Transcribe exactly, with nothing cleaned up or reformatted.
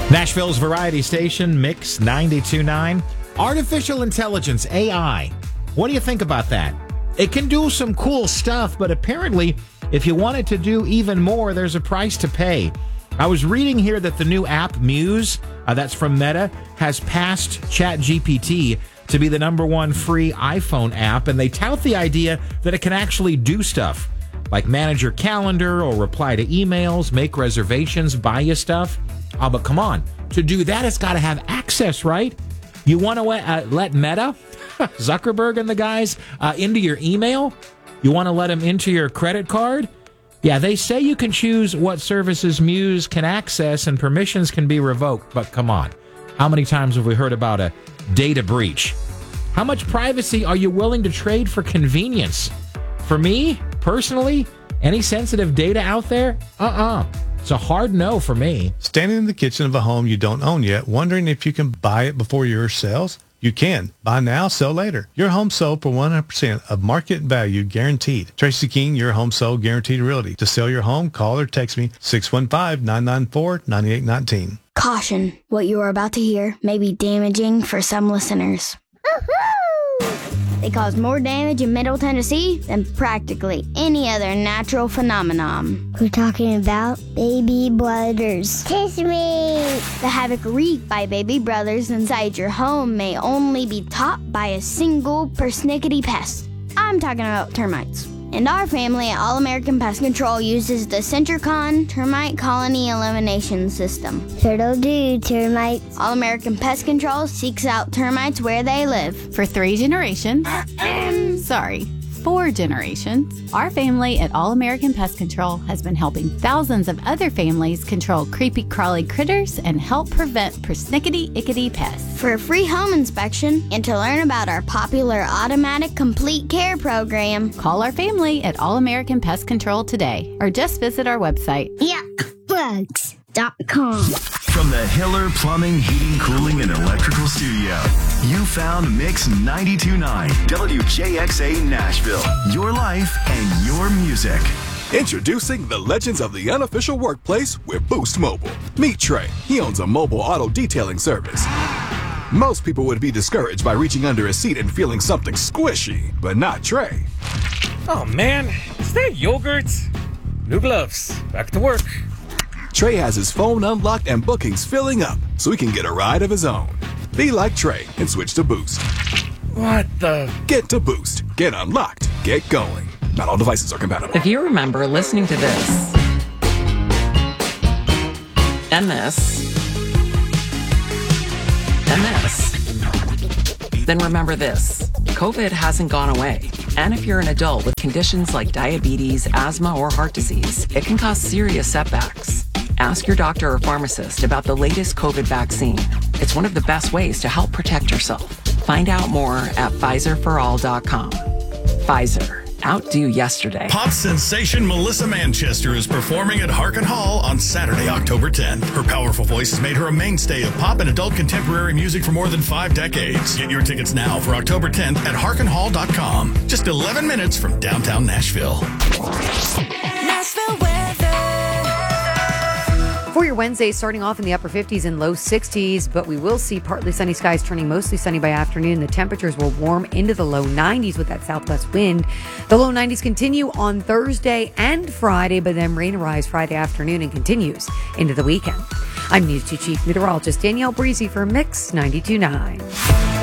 Nashville's variety station, Mix ninety-two point nine. Artificial intelligence, A I. What do you think about that? It can do some cool stuff, but apparently, if you want it to do even more, there's a price to pay. I was reading here that the new app, Muse, uh, that's from Meta, has passed ChatGPT to be the number one free iPhone app, and they tout the idea that it can actually do stuff, like manage your calendar or reply to emails, make reservations, buy you stuff. Oh, but come on. To do that, it's got to have access, right? You want to uh, let Meta, Zuckerberg and the guys, uh, into your email? You want to let them into your credit card? Yeah, they say you can choose what services Muse can access and permissions can be revoked. But come on. How many times have we heard about a data breach? How much privacy are you willing to trade for convenience? For me, personally, any sensitive data out there? Uh-uh. It's a hard no for me. Standing in the kitchen of a home you don't own yet, wondering if you can buy it before yours sells? You can. Buy now, sell later. Your home sold for one hundred percent of market value guaranteed. Tracy King, your home sold guaranteed realty. To sell your home, call or text me six one five, nine nine four, nine eight one nine. Caution, what you are about to hear may be damaging for some listeners. They cause more damage in Middle Tennessee than practically any other natural phenomenon. We're talking about baby brothers. Kiss me! The havoc wreaked by baby brothers inside your home may only be topped by a single persnickety pest. I'm talking about termites. And our family at All American Pest Control uses the Centricon Termite Colony Elimination System. Turtle do, termites. All American Pest Control seeks out termites where they live. For three generations, sorry, four generations, our family at All American Pest Control has been helping thousands of other families control creepy crawly critters and help prevent persnickety-ickety pests. For a free home inspection and to learn about our popular automatic complete care program, call our family at All American Pest Control today or just visit our website. yuck bugs dot com. From the Hiller Plumbing, Heating, Cooling, and Electrical Studio, you found Mix ninety-two point nine, W J X A Nashville. Your life and your music. Introducing the legends of the unofficial workplace with Boost Mobile. Meet Trey. He owns a mobile auto detailing service. Most people would be discouraged by reaching under a seat and feeling something squishy, but not Trey. Oh man, is that yogurt? New gloves. Back to work. Trey has his phone unlocked and bookings filling up, so he can get a ride of his own. Be like Trey and switch to Boost. What the? Get to Boost. Get unlocked. Get going. Not all devices are compatible. If you remember listening to this and this and this, then remember this. COVID hasn't gone away. And if you're an adult with conditions like diabetes, asthma, or heart disease, it can cause serious setbacks. Ask your doctor or pharmacist about the latest COVID vaccine. It's one of the best ways to help protect yourself. Find out more at Pfizer for all dot com. Pfizer. Outdo yesterday. Pop sensation Melissa Manchester is performing at Harkin Hall on Saturday, October tenth. Her powerful voice has made her a mainstay of pop and adult contemporary music for more than five decades. Get your tickets now for October tenth at harkin hall dot com. Just eleven minutes from downtown Nashville. Nashville weather. For your Wednesday, starting off in the upper fifties and low sixties, but we will see partly sunny skies turning mostly sunny by afternoon. The temperatures will warm into the low nineties with that southwest wind. The low nineties continue on Thursday and Friday, but then rain arrives Friday afternoon and continues into the weekend. I'm News two Chief Meteorologist Danielle Breezy for Mix ninety-two point nine.